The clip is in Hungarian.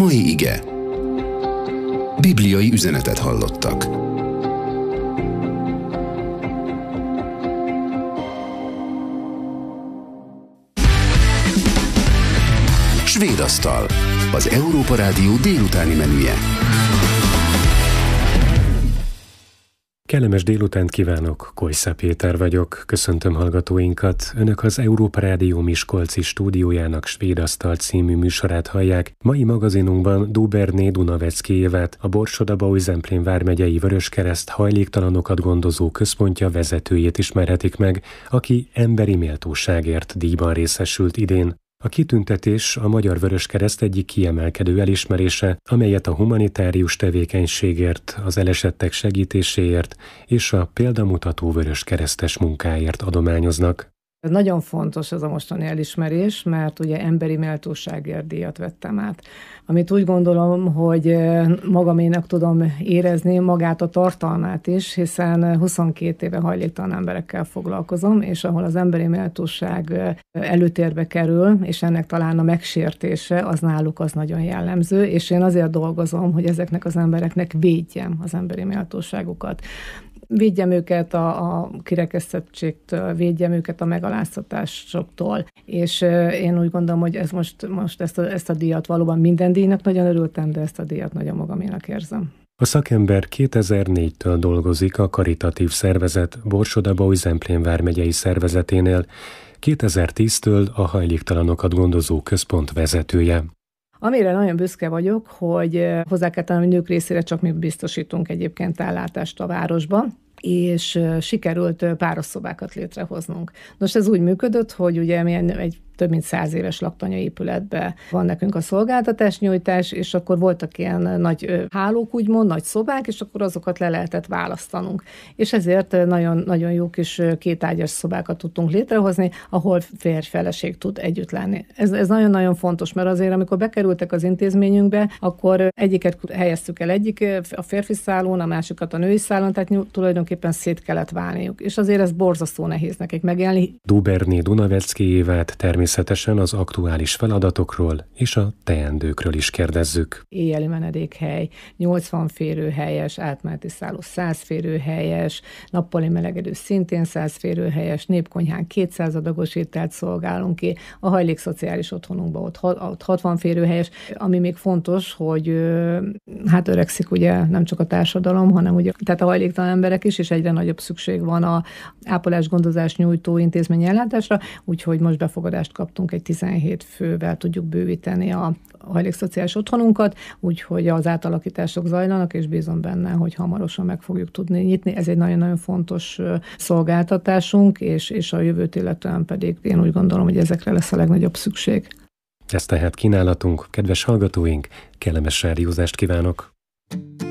mai ige. Bibliai üzenetet hallottak. Svédasztal, az Európa Rádió délutáni menüje. Kellemes délutánt kívánok, Kojsza Péter vagyok, köszöntöm hallgatóinkat. Önök az Európa Rádió Miskolci stúdiójának Svédasztal című műsorát hallják. Mai magazinunkban Duberné Dunavecki Évet, a Borsod-Abaúj-Zemplén vármegyei Vöröskereszt hajléktalanokat gondozó központja vezetőjét ismerhetik meg, aki emberi méltóságért díjban részesült idén. A kitüntetés a Magyar Vöröskereszt egyik kiemelkedő elismerése, amelyet a humanitárius tevékenységért, az elesettek segítéséért és a példamutató vöröskeresztes munkáért adományoznak. Ez nagyon fontos ez a mostani elismerés, mert ugye emberi méltóságért díjat vettem át. Amit úgy gondolom, hogy magaménak tudom érezni magát a tartalmát is, hiszen 22 éve hajléktalan emberekkel foglalkozom, és ahol az emberi méltóság előtérbe kerül, és ennek talán a megsértése, az náluk az nagyon jellemző, és én azért dolgozom, hogy ezeknek az embereknek védjem az emberi méltóságukat. Védjem őket a kirekesztettségtől, védjem őket a megaláztatásoktól, és én úgy gondolom, hogy ez most ezt a díjat valóban minden díjnak nagyon örültem, de ezt a díjat nagyon magaménak érzem. A szakember 2004-től dolgozik a karitatív szervezet Borsod-Abaúj-Zemplén vármegyei szervezeténél, 2010-től a hajléktalanokat gondozó központ vezetője. Amire nagyon büszke vagyok, hogy hozzá kell tennem, hogy nők részére csak mi biztosítunk egyébként ellátást a városban, és sikerült párosszobákat létrehoznunk. Most ez úgy működött, hogy ugye mi egy több mint 100 éves laktanya-épületben van nekünk a szolgáltatásnyújtás, és akkor voltak ilyen nagy hálók, úgymond, nagy szobák, és akkor azokat le lehetett választanunk. És ezért nagyon, nagyon jó kis kétágyas szobákat tudtunk létrehozni, ahol férj-feleség tud együtt lenni. Ez nagyon-nagyon fontos, mert azért, amikor bekerültek az intézményünkbe, akkor egyiket helyeztük el a férfi szálon, a másikat a női szálon, tehát tulajdonképpen szét kellett válniuk. És azért ez borzasztó nehéz nekik megélni. Duberné Dunavecki Évát természetesen az aktuális feladatokról és a teendőkről is kérdezzük. Éjjeli menedékhely, 80 férőhelyes, átmeneti szálló 100 férőhelyes, nappali melegedő szintén 100 férőhelyes, népkonyhán 200 adagos ételt szolgálunk ki, a hajlékszociális otthonunkban ott 60 férőhelyes, ami még fontos, hogy hát öregszik ugye nem csak a társadalom, hanem ugye tehát a hajléktalan emberek is, és egyre nagyobb szükség van a ápolás-gondozás nyújtó intézményi ellátásra, úgyhogy most befogadást kaptunk, egy 17 fővel tudjuk bővíteni a hajlékszociális otthonunkat, úgyhogy az átalakítások zajlanak, és bízom benne, hogy hamarosan meg fogjuk tudni nyitni. Ez egy nagyon-nagyon fontos szolgáltatásunk, és a jövőt illetően pedig én úgy gondolom, hogy ezekre lesz a legnagyobb szükség. Ez tehát kínálatunk, kedves hallgatóink, kellemes rádiózást kívánok!